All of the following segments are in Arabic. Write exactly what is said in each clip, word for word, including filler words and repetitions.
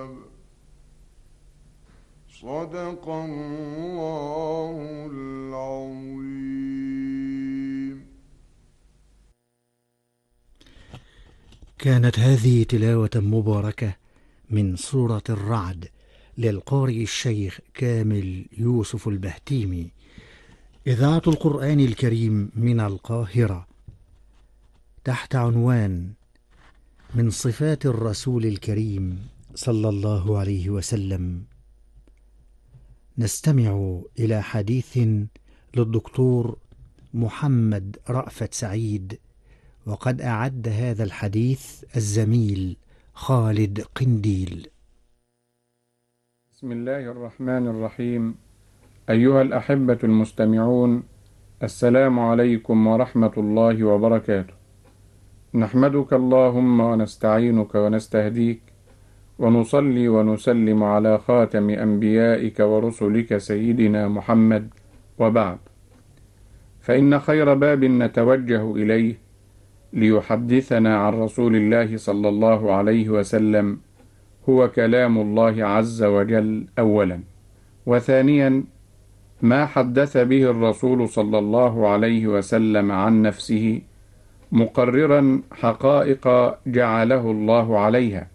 صدق الله العظيم. كانت هذه تلاوة مباركة من سورة الرعد للقارئ الشيخ كامل يوسف البهتيمي، إذاعة القرآن الكريم من القاهرة، تحت عنوان من صفات الرسول الكريم صلى الله عليه وسلم. نستمع إلى حديث للدكتور محمد رأفت سعيد، وقد أعد هذا الحديث الزميل خالد قنديل. بسم الله الرحمن الرحيم. أيها الأحبة المستمعون، السلام عليكم ورحمة الله وبركاته. نحمدك اللهم ونستعينك ونستهديك، ونصلي ونسلم على خاتم أنبيائك ورسلك سيدنا محمد، وبعد، فإن خير باب نتوجه إليه ليحدثنا عن رسول الله صلى الله عليه وسلم هو كلام الله عز وجل أولا، وثانيا ما حدث به الرسول صلى الله عليه وسلم عن نفسه، مقررا حقائق جعله الله عليها،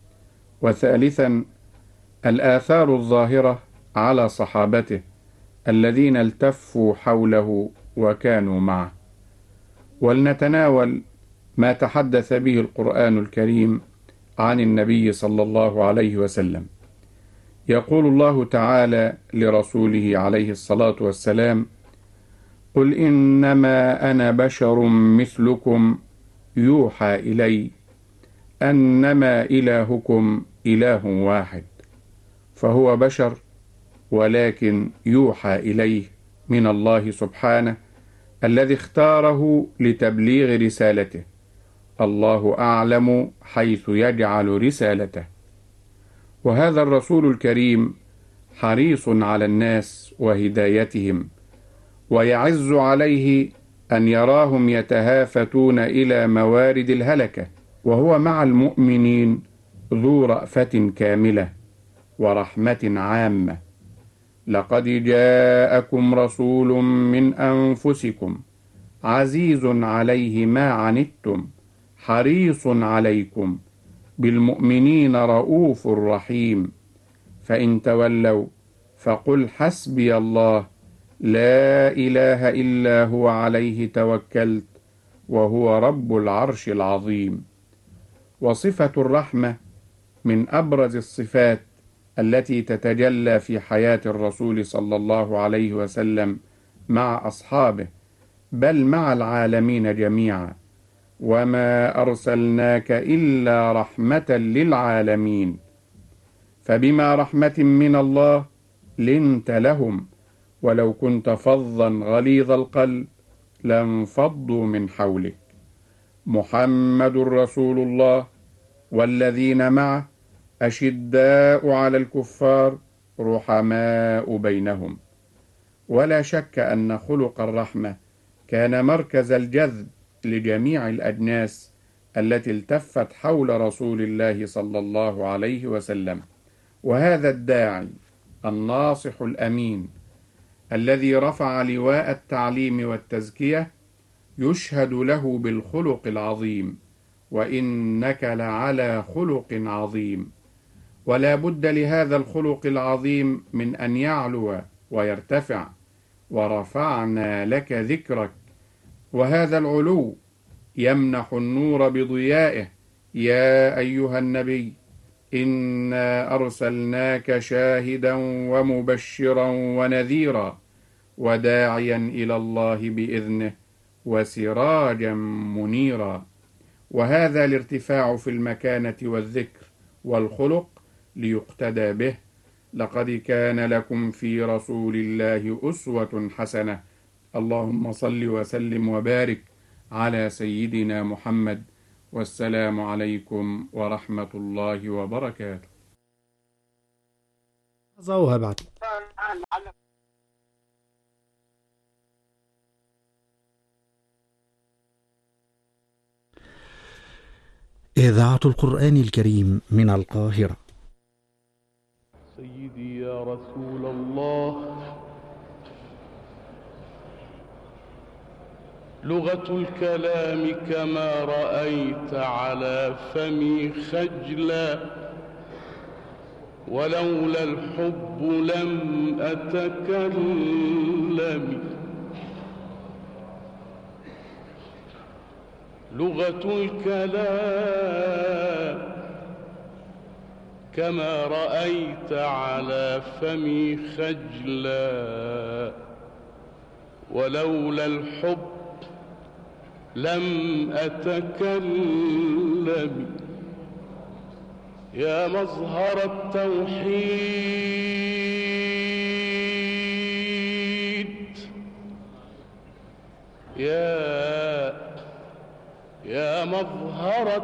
وثالثا الآثار الظاهرة على صحابته الذين التفوا حوله وكانوا معه. ولنتناول ما تحدث به القرآن الكريم عن النبي صلى الله عليه وسلم. يقول الله تعالى لرسوله عليه الصلاة والسلام: قل إنما أنا بشر مثلكم يوحى إلي أنما إلهكم إله واحد. فهو بشر، ولكن يوحى إليه من الله سبحانه الذي اختاره لتبليغ رسالته. الله أعلم حيث يجعل رسالته. وهذا الرسول الكريم حريص على الناس وهدايتهم، ويعز عليه أن يراهم يتهافتون إلى موارد الهلكة، وهو مع المؤمنين ذو رأفة كاملة ورحمة عامة. لقد جاءكم رسول من أنفسكم عزيز عليه ما عنتم حريص عليكم بالمؤمنين رؤوف رحيم. فإن تولوا فقل حسبي الله لا إله إلا هو عليه توكلت وهو رب العرش العظيم. وصفة الرحمة من أبرز الصفات التي تتجلى في حياة الرسول صلى الله عليه وسلم مع أصحابه، بل مع العالمين جميعا. وما أرسلناك إلا رحمة للعالمين. فبما رحمة من الله لنت لهم، ولو كنت فظا غليظ القلب لانفضوا من حولك. محمد رسول الله والذين معه أشداء على الكفار رحماء بينهم. ولا شك أن خلق الرحمة كان مركز الجذب لجميع الأجناس التي التفت حول رسول الله صلى الله عليه وسلم. وهذا الداعي الناصح الأمين الذي رفع لواء التعليم والتزكية يشهد له بالخلق العظيم: وإنك لعلى خلق عظيم. ولا بد لهذا الخلق العظيم من أن يعلو ويرتفع. ورفعنا لك ذكرك. وهذا العلو يمنح النور بضيائه. يا أيها النبي إنا أرسلناك شاهدا ومبشرا ونذيرا وداعيا إلى الله بإذنه وسراجا منيرا. وهذا الارتفاع في المكانة والذكر والخلق ليقتدى به. لقد كان لكم في رسول الله أسوة حسنة. اللهم صل وسلم وبارك على سيدنا محمد، والسلام عليكم ورحمة الله وبركاته. بعد إذاعة القرآن الكريم من القاهرة. يا رسول الله. لغة الكلام كما رأيت على فمي خجلا، ولولا الحب لم أتكلم. لغة الكلام كما رأيت على فمي خجلا، ولولا الحب لم أتكلم. يا مظهر التوحيد، يا يا مظهر